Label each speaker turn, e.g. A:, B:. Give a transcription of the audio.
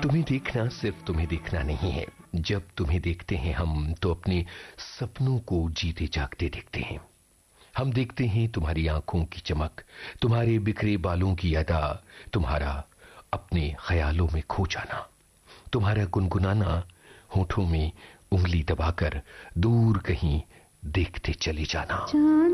A: तुम्हें देखना सिर्फ तुम्हें देखना नहीं है। जब तुम्हें देखते हैं हम तो अपने सपनों को जीते जागते देखते हैं। हम देखते हैं तुम्हारी आंखों की चमक, तुम्हारे बिखरे बालों की अदा, तुम्हारा अपने ख्यालों में खो जाना, तुम्हारा गुनगुनाना, होठों में उंगली दबाकर दूर कहीं देखते चले जाना।